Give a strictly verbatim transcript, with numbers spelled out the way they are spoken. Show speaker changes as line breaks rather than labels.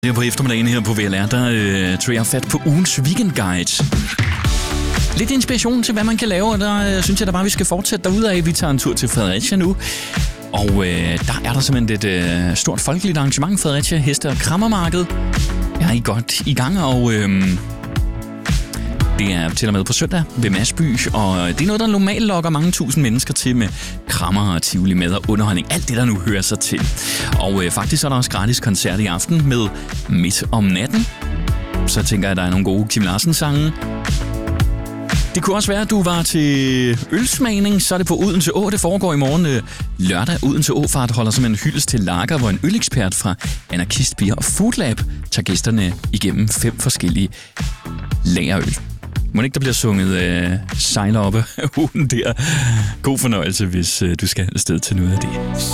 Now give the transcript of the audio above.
Her på eftermiddagen her på V L R, der øh, tror jeg fat på ugens weekendguide. Lidt inspiration til, hvad man kan lave, og der øh, synes jeg da bare, vi skal fortsætte derudad. Vi tager en tur til Fredericia nu, og øh, der er der simpelthen et øh, stort folkeligt arrangement. Fredericia Heste- og Krammermarked er I godt i gang, og øh, det er til og med på søndag ved Masby, og det er noget, der normalt lokker mange tusind mennesker til med krammer og tivoli med og underholdning. Alt det, der nu hører sig til. Og øh, faktisk er der også gratis koncert i aften med Midt om natten. Så tænker jeg, at der er nogle gode Kim Larsen-sange. Det kunne også være, at du var til ølsmagning, så er det på Odense Å. Det foregår i morgen øh, lørdag. Odense Å-fart holder som en hyldest til lager, hvor en ølekspert fra Anarkist Beer og Food Lab tager gæsterne igennem fem forskellige lagerøl. Må ikke der bliver sunget øh, sejler oppe af der. God fornøjelse, hvis øh, du skal afsted til noget af det.